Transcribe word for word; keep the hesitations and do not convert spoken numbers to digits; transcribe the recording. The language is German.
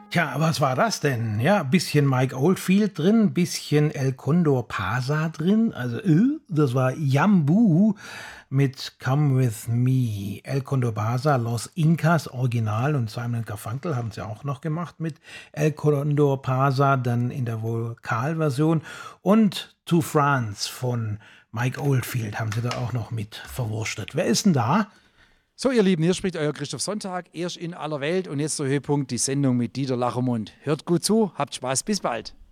Tja, was war das denn? Ja, bisschen Mike Oldfield drin, bisschen El Condor Pasa drin. Also, äh, das war Jambu mit Come With Me. El Condor Pasa, Los Incas Original und Simon Garfunkel haben sie auch noch gemacht mit El Condor Pasa, dann in der Vokalversion. Und To France von Mike Oldfield haben sie da auch noch mit verwurstet. Wer ist denn da? So, ihr Lieben, hier spricht euer Christoph Sonntag, erst in aller Welt und jetzt der Höhepunkt, die Sendung mit Dieter Lachermund. Hört gut zu, habt Spaß, bis bald.